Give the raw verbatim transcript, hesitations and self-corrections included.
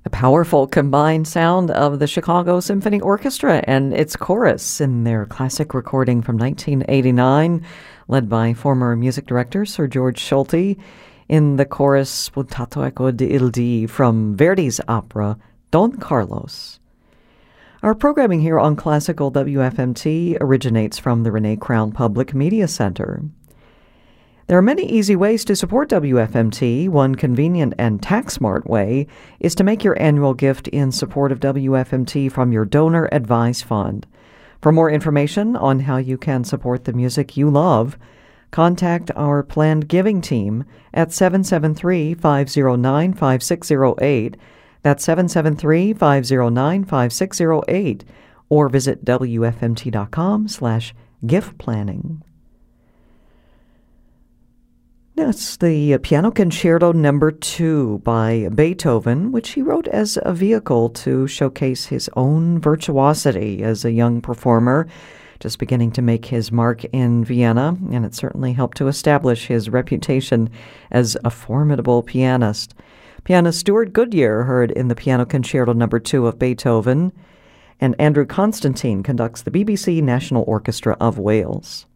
The powerful combined sound of the Chicago Symphony Orchestra and its chorus in their classic recording from nineteen eighty-nine, led by former music director Sir George Solti, in the chorus Spuntato Eco di Il Dì from Verdi's opera Don Carlos. Our programming here on Classical W F M T originates from the Renee Crown Public Media Center. There are many easy ways to support W F M T. One convenient and tax-smart way is to make your annual gift in support of W F M T from your Donor Advice Fund. For more information on how you can support the music you love, contact our planned giving team at seven seven three, five zero nine, five six zero eight. That's seven seven three, five zero nine, five six zero eight. Or visit W F M T dot com slash gift planning. That's the Piano Concerto Number Two by Beethoven, which he wrote as a vehicle to showcase his own virtuosity as a young performer, just beginning to make his mark in Vienna, and it certainly helped to establish his reputation as a formidable pianist. Pianist Stuart Goodyear heard in the Piano Concerto Number Two of Beethoven, and Andrew Constantine conducts the B B C National Orchestra of Wales.